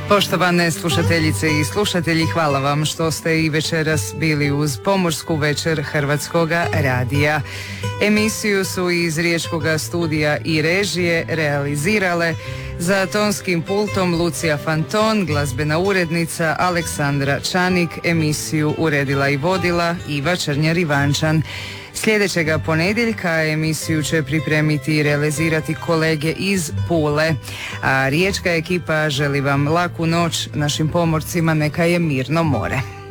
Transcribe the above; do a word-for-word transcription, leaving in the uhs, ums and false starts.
Poštovane slušateljice i slušatelji, hvala vam što ste i večeras bili uz Pomorsku večer Hrvatskoga radija. Emisiju su iz Riječkoga studija i režije realizirale za tonskim pultom Lucija Fanton, glazbena urednica Aleksandra Čanik, emisiju uredila i vodila Iva Črnjar-Ivančan. Sljedećega ponedjeljka emisiju će pripremiti i realizirati kolege iz Pule, a riječka ekipa želi vam laku noć, našim pomorcima neka je mirno more.